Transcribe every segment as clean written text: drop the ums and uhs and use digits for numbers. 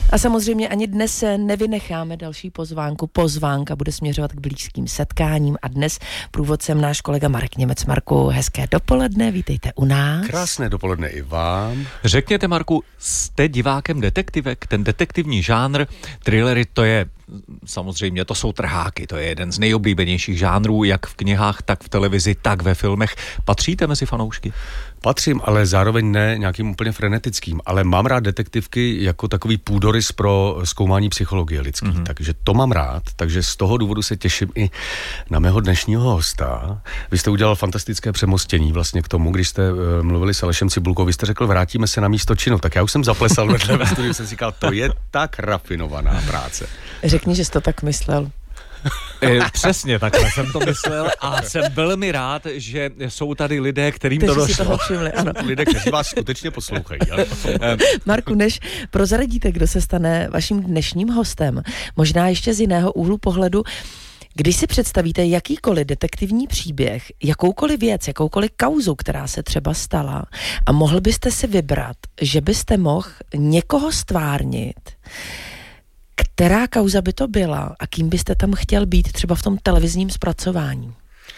A samozřejmě ani dnes se nevynecháme další pozvánku. Pozvánka bude směřovat k blízkým setkáním a dnes průvodcem náš kolega Marek Němec. Marku, hezké dopoledne, vítejte u nás. Krásné dopoledne i vám. Řekněte, Marku, jste divákem detektivek? Ten detektivní žánr, thrillery, to je samozřejmě, to jsou trháky, to je jeden z nejoblíbenějších žánrů, jak v knihách, tak v televizi, tak ve filmech. Patříte mezi fanoušky? Patřím, ale zároveň ne nějakým úplně frenetickým, ale mám rád detektivky jako takový půdorys pro zkoumání psychologie lidský, takže to mám rád, takže z toho důvodu se těším i na mého dnešního hosta. Vy jste udělal fantastické přemostění vlastně k tomu, když jste mluvili s Alešem Cibulkou, vy jste řekl, vrátíme se na místo činu, tak já už jsem zaplesal vedle ve studiu, jsem si říkal, to je tak rafinovaná práce. Řekni, že jsi to tak myslel. Přesně takhle jsem to myslel a jsem velmi rád, že jsou tady lidé, kterým to došlo. Si toho všimli, ano. Lidé, kteří vás skutečně poslouchají. Marku, než prozradíte, kdo se stane vaším dnešním hostem, možná ještě z jiného úhlu pohledu, když si představíte jakýkoliv detektivní příběh, jakoukoliv věc, jakoukoliv kauzu, která se třeba stala, a mohl byste si vybrat, že byste mohl někoho stvárnit, která kauza by to byla a kým byste tam chtěl být třeba v tom televizním zpracování?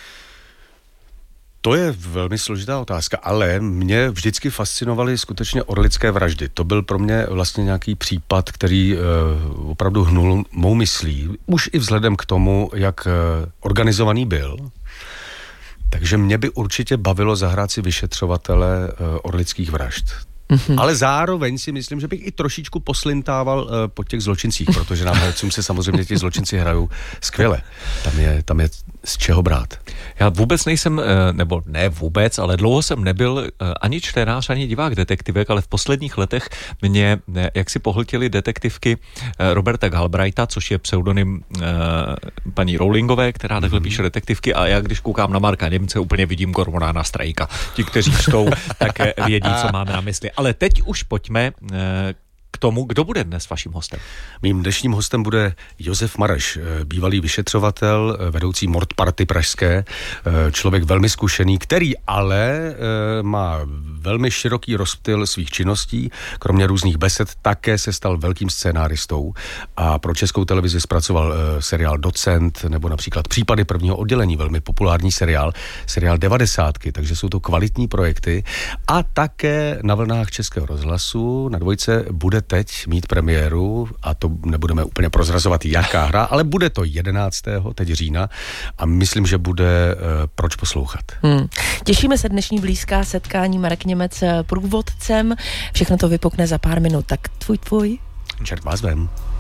To je velmi složitá otázka, ale mě vždycky fascinovaly skutečně orlické vraždy. To byl pro mě vlastně nějaký případ, který opravdu hnul mou myslí, už i vzhledem k tomu, jak organizovaný byl. Takže mě by určitě bavilo zahrát si vyšetřovatele orlických vražd. Ale zároveň si myslím, že bych i trošičku poslintával po těch zločincích, protože nám hercům se samozřejmě ti zločinci hrajou skvěle. Tam je z čeho brát. Já vůbec nejsem, nebo ne vůbec, ale dlouho jsem nebyl ani čtenář, ani divák detektivek, ale v posledních letech mě jaksi pohltily detektivky Roberta Galbraitha, což je pseudonym paní Rowlingové, která takhle píše detektivky, a já když koukám na Marka Němce, úplně vidím Kormorána Strajka. Ti, kteří čtou, tak vědí, co máme na mysli. Ale teď už pojďme k tomu, kdo bude dnes vaším hostem. Mým dnešním hostem bude Josef Mareš, bývalý vyšetřovatel, vedoucí Mordparty pražské, člověk velmi zkušený, který ale má velmi široký rozptyl svých činností, kromě různých besed také se stal velkým scénáristou a pro Českou televizi zpracoval seriál Docent nebo například Případy prvního oddělení, velmi populární seriál 90, takže jsou to kvalitní projekty a také na vlnách Českého rozhlasu na Dvojce bude teď mít premiéru, a to nebudeme úplně prozrazovat, jaká hra, ale bude to 11. teď října a myslím, že bude proč poslouchat. Těšíme se dnešní blízká setkání. Marek Němec průvodcem. Všechno to vypukne za pár minut. Tak tvůj. Čert vás vem.